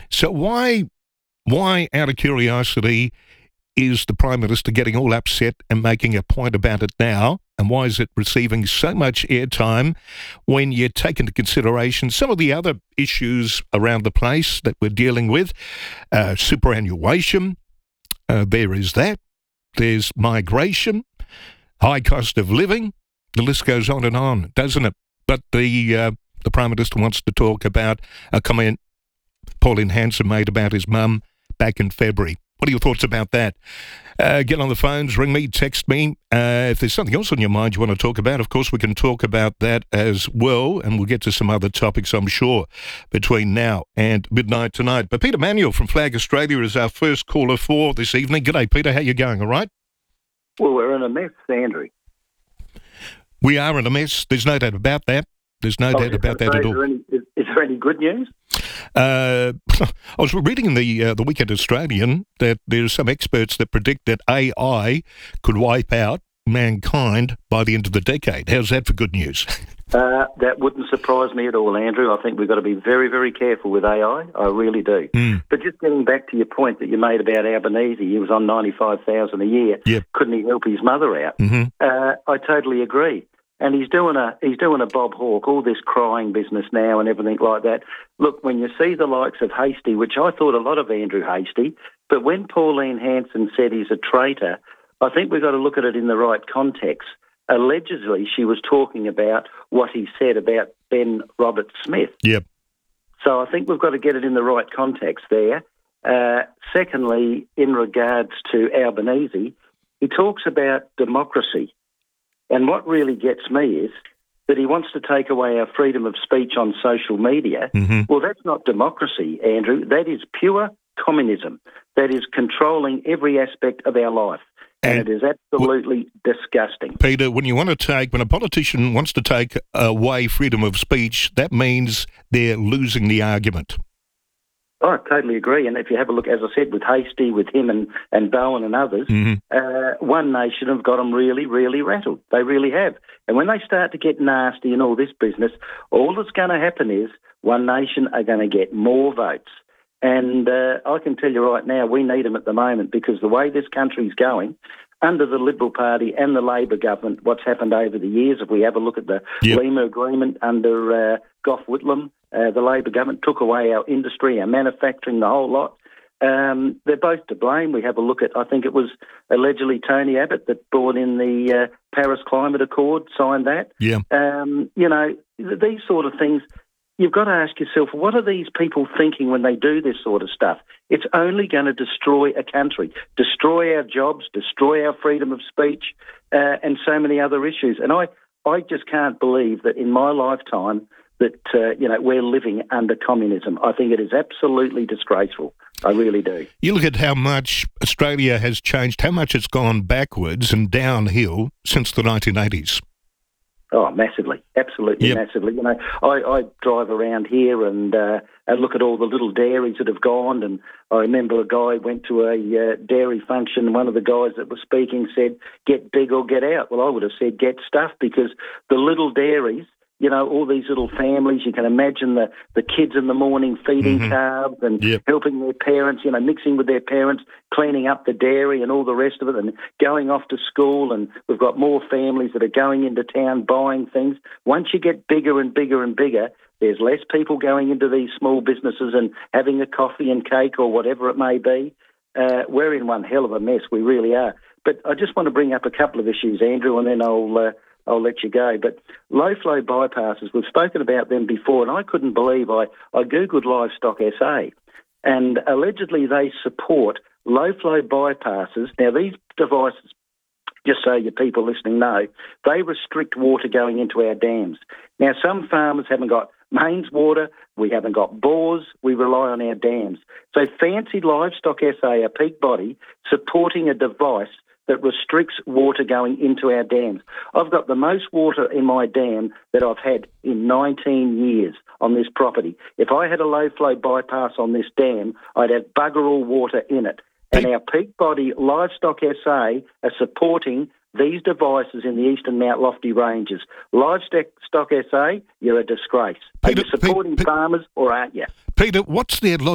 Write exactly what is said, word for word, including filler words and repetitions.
So why, why, out of curiosity, is the Prime Minister getting all upset and making a point about it now? And why is it receiving so much airtime when you take into consideration some of the other issues around the place that we're dealing with? Uh, superannuation, uh, there is that. There's migration, high cost of living. The list goes on and on, doesn't it? But the uh, the Prime Minister wants to talk about a comment Pauline Hanson made about his mum back in February. What are your thoughts about that? Uh, get on the phones, ring me, text me. Uh, if there's something else on your mind you want to talk about, of course, we can talk about that as well, and we'll get to some other topics, I'm sure, between now and midnight tonight. But Peter Manuel from Flag Australia is our first caller for this evening. G'day, Peter. How you going, all right? Well, we're in a mess, Andrew. We are in a mess. There's no doubt about that. There's no oh, doubt about that say, at all. Is there, any, is, is there any good news? Uh, I was reading in the uh, the Weekend Australian that there are some experts that predict that A I could wipe out mankind by the end of the decade. How's that for good news? Uh, that wouldn't surprise me at all, Andrew. I think we've got to be very, very careful with A I. I really do. Mm. But just getting back to your point that you made about Albanese, he was on ninety-five thousand dollars a year. Yep. Couldn't he help his mother out? Mm-hmm. Uh, I totally agree. And he's doing a he's doing a Bob Hawke, all this crying business now and everything like that. Look, when you see the likes of Hastie, which I thought a lot of Andrew Hastie, but when Pauline Hanson said he's a traitor, I think we've got to look at it in the right context. Allegedly, she was talking about what he said about Ben Roberts-Smith. Yep. So I think we've got to get it in the right context there. Uh, secondly, in regards to Albanese, he talks about democracy. And what really gets me is that he wants to take away our freedom of speech on social media. Mm-hmm. Well, that's not democracy, Andrew. That is pure communism. That is controlling every aspect of our life. And, and it is absolutely w- disgusting. Peter, when you want to take, when a politician wants to take away freedom of speech, that means they're losing the argument. Oh, I totally agree. And if you have a look, as I said, with Hastie, with him and, and Bowen and others, mm-hmm. uh, One Nation have got them really, really rattled. They really have. And when they start to get nasty and all this business, all that's going to happen is One Nation are going to get more votes. And uh, I can tell you right now, we need them at the moment because the way this country's going, under the Liberal Party and the Labor government, what's happened over the years, if we have a look at the yep. Lima Agreement under uh, Gough Whitlam, uh, the Labor government took away our industry, our manufacturing, the whole lot. Um, they're both to blame. We have a look at, I think it was allegedly Tony Abbott that brought in the uh, Paris Climate Accord, signed that. Yeah. Um, you know, th- these sort of things, you've got to ask yourself, what are these people thinking when they do this sort of stuff? It's only going to destroy a country, destroy our jobs, destroy our freedom of speech, uh, and so many other issues. And I, I just can't believe that in my lifetime that, uh, you know, we're living under communism. I think it is absolutely disgraceful. I really do. You look at how much Australia has changed, how much it's gone backwards and downhill since the nineteen eighties. Oh, massively, absolutely yep. massively. You know, I, I drive around here and uh, and look at all the little dairies that have gone. And I remember a guy went to a uh, dairy function. One of the guys that was speaking said, "Get big or get out." Well, I would have said, "Get stuffed," because the little dairies, you know, all these little families, you can imagine the, the kids in the morning feeding mm-hmm. calves and yep. helping their parents, you know, mixing with their parents, cleaning up the dairy and all the rest of it and going off to school. And we've got more families that are going into town buying things. Once you get bigger and bigger and bigger, there's less people going into these small businesses and having a coffee and cake or whatever it may be. Uh, we're in one hell of a mess, we really are. But I just want to bring up a couple of issues, Andrew, and then I'll... Uh, I'll let you go. But low-flow bypasses, we've spoken about them before, and I couldn't believe I, I Googled Livestock S A, and allegedly they support low-flow bypasses. Now, these devices, just so you people listening know, they restrict water going into our dams. Now, some farmers haven't got mains water, we haven't got bores, we rely on our dams. So Fancy Livestock S A, a peak body, supporting a device that restricts water going into our dams. I've got the most water in my dam that I've had in nineteen years on this property. If I had a low-flow bypass on this dam, I'd have bugger all water in it. And our peak body Livestock S A are supporting these devices in the eastern Mount Lofty ranges. Livestock S A, you're a disgrace. Are Peter, you supporting Peter, farmers or aren't you? Peter, what's their